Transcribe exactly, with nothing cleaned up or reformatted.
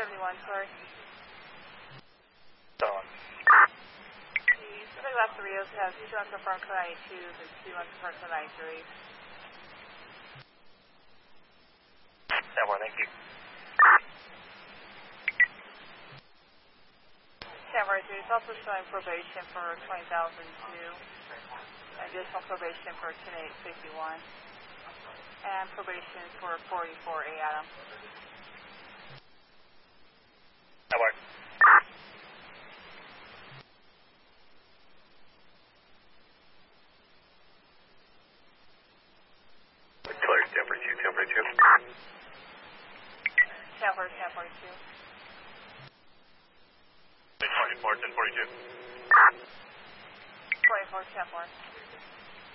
seventy-one, sorry. Dawn. The Pacific Left Rios has two unconfirmed code ninety-twos and two unconfirmed code ninety-threes. Tower, thank you. Tower three is also showing probation for twenty thousand two, additional probation for ten eight fifty-one, and probation for forty-four A Adam. Tower. Clear, Tower two, Tower two. Tower ten forty-two. twenty-four, ten forty-two. twenty-four ten four.